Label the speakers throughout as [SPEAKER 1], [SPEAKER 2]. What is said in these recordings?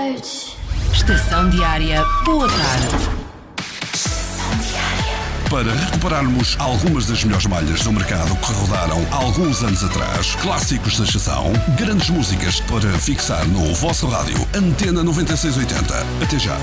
[SPEAKER 1] Estação Diária, boa tarde.
[SPEAKER 2] Para recuperarmos algumas das melhores malhas do mercado que rodaram há alguns anos atrás, clássicos da estação, grandes músicas para fixar no vosso rádio. Antena 9680. Até já.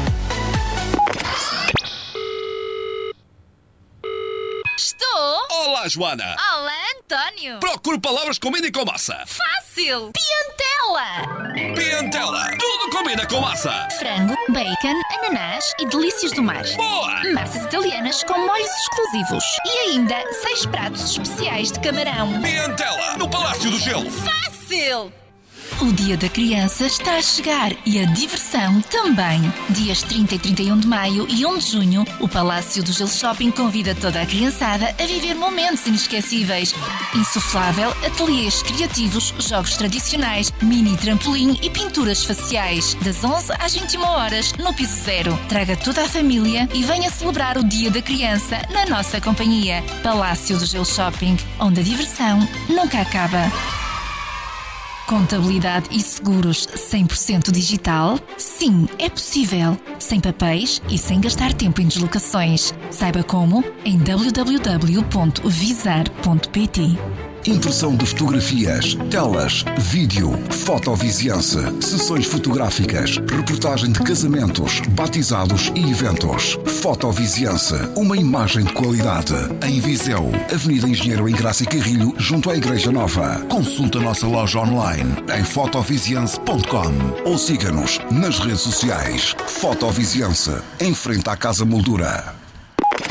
[SPEAKER 3] Estou?
[SPEAKER 2] Olá, Joana.
[SPEAKER 3] Olá, António.
[SPEAKER 2] Procuro palavras que combinem com massa.
[SPEAKER 3] Fácil. Piantela.
[SPEAKER 2] Piantela. Tudo combina com massa.
[SPEAKER 3] Frango, bacon, ananás e delícias do mar.
[SPEAKER 2] Boa!
[SPEAKER 3] Massas italianas com molhos exclusivos. E ainda 6 pratos especiais de camarão.
[SPEAKER 2] Piantela. No Palácio do Gelo.
[SPEAKER 3] Fácil.
[SPEAKER 1] O Dia da Criança está a chegar e a diversão também. Dias 30 e 31 de maio e 1 de junho, o Palácio do Gelo Shopping convida toda a criançada a viver momentos inesquecíveis. Insuflável, ateliês criativos, jogos tradicionais, mini trampolim e pinturas faciais. Das 11 às 21 horas, no piso zero. Traga toda a família e venha celebrar o Dia da Criança na nossa companhia. Palácio do Gelo Shopping, onde a diversão nunca acaba. Contabilidade e seguros 100% digital? Sim, é possível. Sem papéis e sem gastar tempo em deslocações. Saiba como em www.visar.pt.
[SPEAKER 4] Impressão de fotografias, telas, vídeo, fotoviziança, sessões fotográficas, reportagem de casamentos, batizados e eventos. Fotoviziança, uma imagem de qualidade. Em Viseu, Avenida Engenheiro Engraça e Carrilho, junto à Igreja Nova. Consulte a nossa loja online em fotoviziança.com ou siga-nos nas redes sociais. Fotoviziança, em frente à Casa Moldura.